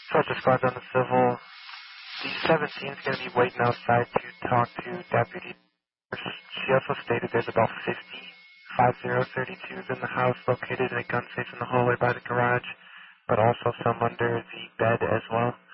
Filter squad's on the civil. The 17 is going to be waiting outside to talk to Deputy. She also stated there's about 5032s in the house located in a gun safe in the hallway by the garage, but also some under the bed as well.